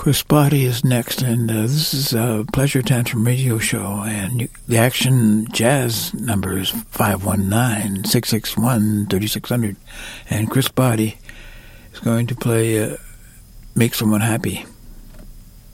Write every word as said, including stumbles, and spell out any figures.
Chris Body is next, and uh, this is a Pleasure Tantrum radio show, and you, the Action Jazz number is five one nine, six six one, three six zero zero, and Chris Body is going to play uh, Make Someone Happy.